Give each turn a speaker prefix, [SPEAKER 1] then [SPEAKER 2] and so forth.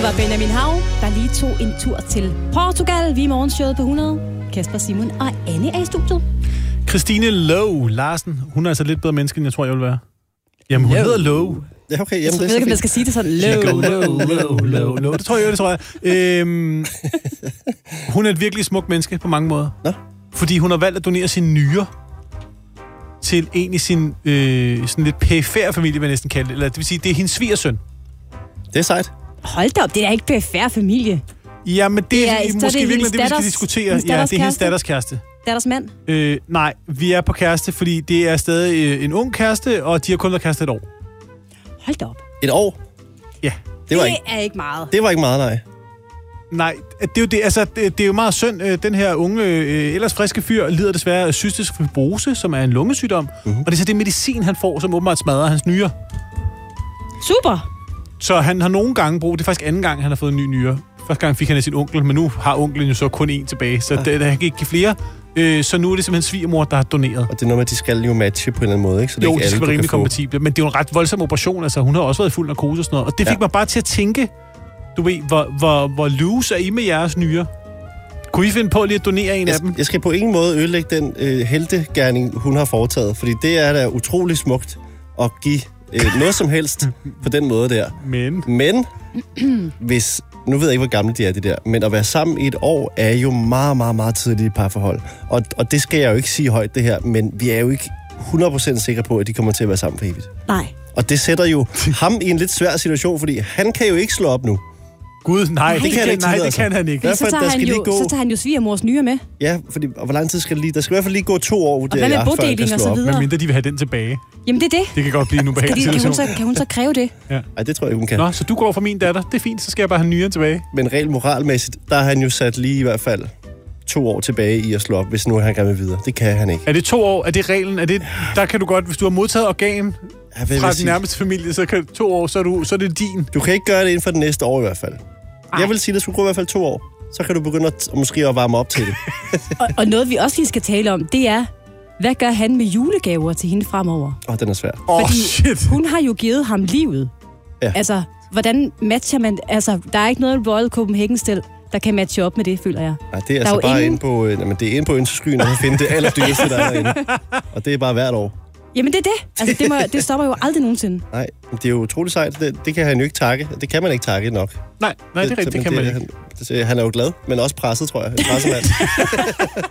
[SPEAKER 1] Det var Benjamin Hav, der lige tog en tur til Portugal. Vi er morgenshowet på 100. Kasper, Simon og Anne er i studiet.
[SPEAKER 2] Christine Low Larsen, hun er altså lidt bedre menneske, end jeg tror, jeg vil være. Jamen, hun hedder Low.
[SPEAKER 3] Ja, okay. Jamen,
[SPEAKER 1] jeg ved ikke, om jeg skal sige det sådan.
[SPEAKER 2] Low. Det tror jeg. Hun er et virkelig smukt menneske på mange måder.
[SPEAKER 3] Nå?
[SPEAKER 2] Fordi hun har valgt at donere sine nyrer til en i sin sådan lidt perifære familie, vil jeg næsten kalde det. Eller det vil sige, det er hendes svigersøn.
[SPEAKER 3] Det er sejt.
[SPEAKER 1] Hold da op, det er ikke perifær familie.
[SPEAKER 2] Ja, men det er måske virkelig det, vi skal diskutere. Ja, det er hendes datters kæreste.
[SPEAKER 1] Datters mand?
[SPEAKER 2] Nej, vi er på kæreste, fordi det er stadig en ung kæreste, og de har kun været kæreste et år.
[SPEAKER 1] Hold da op.
[SPEAKER 3] Et år?
[SPEAKER 2] Ja.
[SPEAKER 1] Det er ikke meget.
[SPEAKER 3] Det var ikke meget, nej.
[SPEAKER 2] Nej, det er jo det. Altså, det er jo meget synd. Den her unge, ellers friske fyr lider desværre af cystisk fibrose, som er en lungesygdom. Mm-hmm. Og det er så det medicin, han får, som åbenbart smadrer hans nyrer.
[SPEAKER 1] Super.
[SPEAKER 2] Så han har nogle gange brug. Det er faktisk anden gang, han har fået en ny nyre. Første gang fik han af sin onkel, men nu har onkelen jo så kun én tilbage. Så der kan ikke give flere. Så nu er det simpelthen svigermor, der har doneret. Og
[SPEAKER 3] det er noget med, at de skal jo matche på en eller anden måde, ikke? Så det
[SPEAKER 2] jo,
[SPEAKER 3] ikke
[SPEAKER 2] de skal være rimelig kompatible. Men det er jo en ret voldsom operation. Altså, hun har også været i fuld narkose og sådan noget. Og det fik mig bare til at tænke, du ved, hvor loose er I med jeres nyre? Kunne I finde på lige at donere en af dem?
[SPEAKER 3] Jeg skal på ingen måde ødelægge den heltegerning, hun har foretaget. Fordi det er da utrolig smukt at give noget som helst på den måde der. Men hvis... Nu ved jeg ikke, hvor gamle de er, det der. Men at være sammen i et år er jo meget, meget, meget tidligt i parforhold. Og det skal jeg jo ikke sige højt, det her. Men vi er jo ikke 100% sikre på, at de kommer til at være sammen for evigt.
[SPEAKER 1] Nej.
[SPEAKER 3] Og det sætter jo ham i en lidt svær situation, fordi han kan jo ikke slå op nu.
[SPEAKER 2] Gud, nej, det kan han ikke.
[SPEAKER 1] Så tager han jo svigermors nyre med.
[SPEAKER 3] Ja, fordi, og hvor lang tid skal det lige? Der skal i hvert fald lige gå 2 år,
[SPEAKER 1] og hvad med bodeling og så videre?
[SPEAKER 2] Men mindre de vil have den tilbage.
[SPEAKER 1] Jamen det er det.
[SPEAKER 2] Det kan godt blive en ubehagelig situation.
[SPEAKER 1] Kan hun så kræve det?
[SPEAKER 3] Ja. Ej, det tror jeg, hun kan.
[SPEAKER 2] Nå, så du går for min datter. Det er fint, så skal jeg bare have nyren tilbage.
[SPEAKER 3] Men rent moralmæssigt, der har han jo sat lige i hvert fald 2 år tilbage i at slå op, hvis nu han gerne vil videre. Det kan han ikke.
[SPEAKER 2] Er det 2 år? Er det reglen? Der kan du godt, hvis du har modtaget organ fra din nærmeste familie, så kan 2 år, så er det din.
[SPEAKER 3] Du kan ikke gøre det inden for det næste år i hvert fald. Ej. Jeg vil sige, at det skulle gå i hvert fald 2 år. Så kan du begynde måske at varme op til det.
[SPEAKER 1] og noget, vi også lige skal tale om, det er, hvad gør han med julegaver til hende fremover?
[SPEAKER 3] Den er svær.
[SPEAKER 1] Fordi hun har jo givet ham livet.
[SPEAKER 3] Ja.
[SPEAKER 1] Altså, hvordan matcher man... Altså, der er ikke noget Royal Copenhagen-stil, der kan matche op med det, føler jeg.
[SPEAKER 3] Nej, det er altså bare inde på... det er inde på ønskeskyen, at finde det allerdyreste, der er derinde. Og det er bare hvert år.
[SPEAKER 1] Jamen, det er det. Altså, det stopper jo aldrig nogensinde.
[SPEAKER 3] Nej, det er jo utroligt sejt. Det kan han jo ikke takke. Det kan man ikke takke nok.
[SPEAKER 2] Nej, det er rigtigt, det kan man ikke.
[SPEAKER 3] Han er jo glad, men også presset, tror jeg. En pressemand.